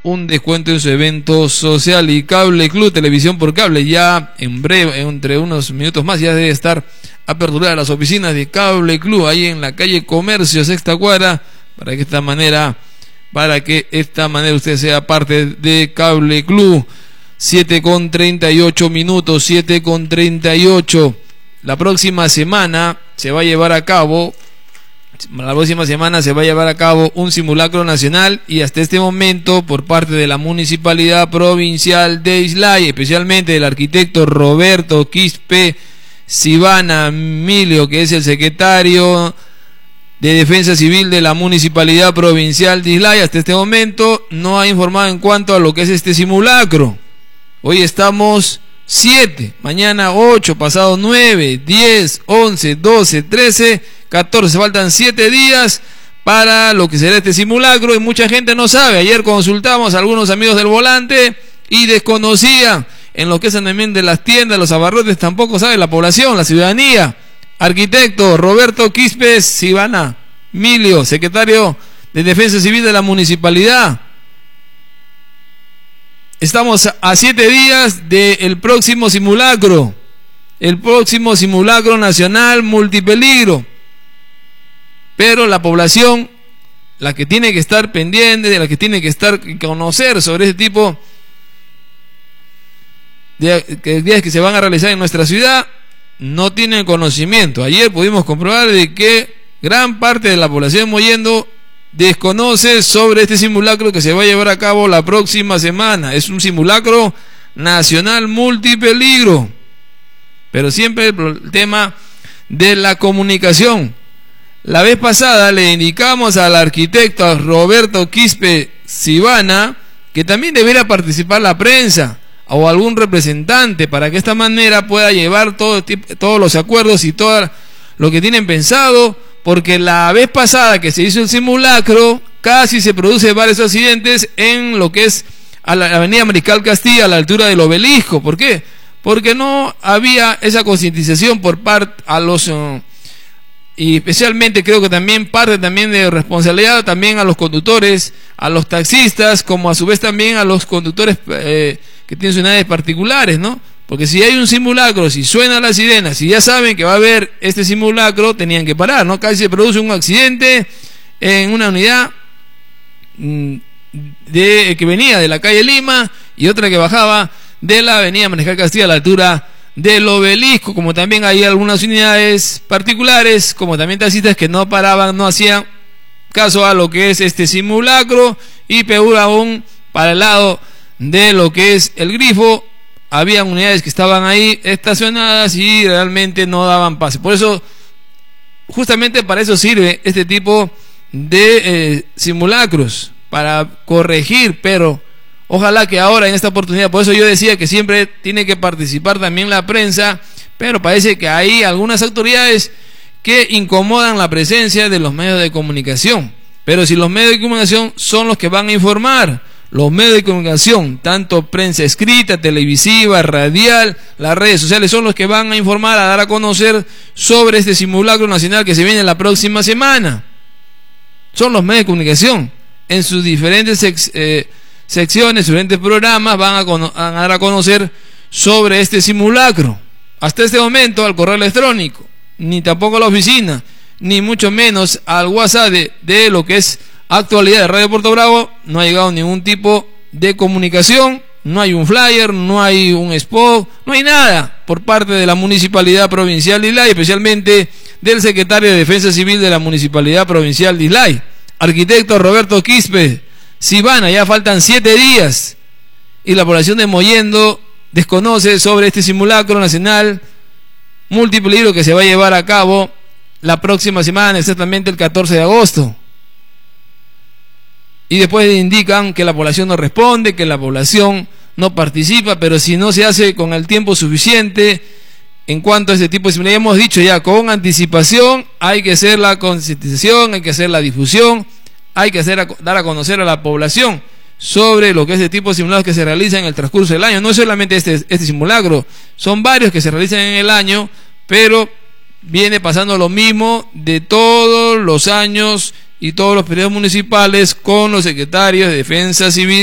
un descuento en su evento social. Y Cable Club, televisión por cable, ya en breve, entre unos minutos más, ya debe estar aperturada las oficinas de Cable Club ahí en la calle Comercio, sexta cuadra, para que de esta manera usted sea parte de Cable Club. 7:38 minutos, 7:38. La próxima semana se va a llevar a cabo un simulacro nacional, y hasta este momento por parte de la Municipalidad Provincial de Islay, especialmente del arquitecto Roberto Quispe Sivana Milio, que es el secretario de Defensa Civil de la Municipalidad Provincial de Islay, hasta este momento no ha informado en cuanto a lo que es este simulacro. Hoy estamos 7, mañana 8, pasado 9, 10, 11, 12, 13, 14, faltan 7 días para lo que será este simulacro, y mucha gente no sabe. Ayer consultamos a algunos amigos del volante y desconocía en lo que es también de las tiendas, los abarrotes, tampoco sabe la población, la ciudadanía. Arquitecto Roberto Quispe Sivana Milio, secretario de Defensa Civil de la Municipalidad. Estamos a 7 días del próximo simulacro, el próximo simulacro nacional multipeligro. Pero la población, la que tiene que estar pendiente, la que tiene que conocer sobre este tipo de días que se van a realizar en nuestra ciudad, no tienen conocimiento. Ayer pudimos comprobar de que gran parte de la población de Mollendo desconoce sobre este simulacro que se va a llevar a cabo la próxima semana. Es un simulacro nacional multipeligro, pero siempre el tema de la comunicación. La vez pasada le indicamos al arquitecto Roberto Quispe Sivana que también debiera participar la prensa o algún representante, para que de esta manera pueda llevar todos los acuerdos y todo lo que tienen pensado, porque la vez pasada que se hizo el simulacro casi se produce varios accidentes en lo que es a la avenida Mariscal Castilla, a la altura del obelisco. ¿Por qué? Porque no había esa concientización por parte a los y especialmente creo que también parte también de responsabilidad también a los conductores, a los taxistas, como a su vez también a los conductores que tienen sus unidades particulares, ¿no? Porque si hay un simulacro, si suena la sirena, si ya saben que va a haber este simulacro, tenían que parar, ¿no? Casi se produce un accidente en una unidad que venía de la calle Lima y otra que bajaba de la avenida Mariscal Castilla a la altura del obelisco, como también hay algunas unidades particulares, como también taxistas que no paraban, no hacían caso a lo que es este simulacro, y peor aún para el lado de lo que es el Grifo, había unidades que estaban ahí estacionadas y realmente no daban pase. Por eso, justamente para eso sirve este tipo de simulacros, para corregir, pero ojalá que ahora en esta oportunidad, por eso yo decía que siempre tiene que participar también la prensa, pero parece que hay algunas autoridades que incomodan la presencia de los medios de comunicación. Pero si los medios de comunicación son los que van a informar, los medios de comunicación, tanto prensa escrita, televisiva, radial, las redes sociales, son los que van a informar, a dar a conocer sobre este simulacro nacional que se viene la próxima semana. Son los medios de comunicación, en sus diferentes secciones, diferentes programas, van a dar a conocer sobre este simulacro. Hasta este momento, al correo electrónico, ni tampoco a la oficina, ni mucho menos al WhatsApp de lo que es Actualidad de Radio Puerto Bravo, no ha llegado ningún tipo de comunicación, no hay un flyer, no hay un spot, no hay nada por parte de la Municipalidad Provincial de Islay, especialmente del secretario de Defensa Civil de la Municipalidad Provincial de Islay, arquitecto Roberto Quispe Sivana. Ya faltan 7 días y la población de Mollendo desconoce sobre este simulacro nacional multipeligro que se va a llevar a cabo la próxima semana, exactamente el 14 de agosto. Y después indican que la población no responde, que la población no participa, pero si no se hace con el tiempo suficiente en cuanto a este tipo de simulacros, hemos dicho ya, con anticipación hay que hacer la concientización, hay que hacer la difusión, hay que dar a conocer a la población sobre lo que es este tipo de simulacros que se realizan en el transcurso del año. No es solamente este simulacro, son varios que se realizan en el año, pero viene pasando lo mismo de todos los años y todos los periodos municipales con los secretarios de Defensa Civil